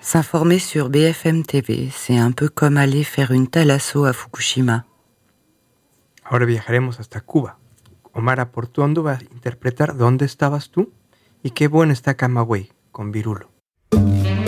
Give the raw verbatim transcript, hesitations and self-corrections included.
S'informer sur B F M T V, c'est un peu comme aller faire une thalasso à Fukushima. Ahora viajaremos hasta Cuba. Omar Aportuondo va a interpretar ¿Dónde estabas tú? Y qué buena está Camagüey con Virulo.